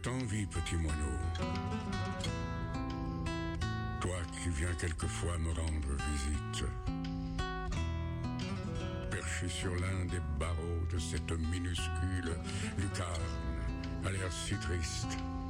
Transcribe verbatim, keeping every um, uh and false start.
t'en vis, petit moineau. Toi qui viens quelquefois me rendre visite, perché sur l'un des barreaux de cette minuscule lucarne, à l'air si triste,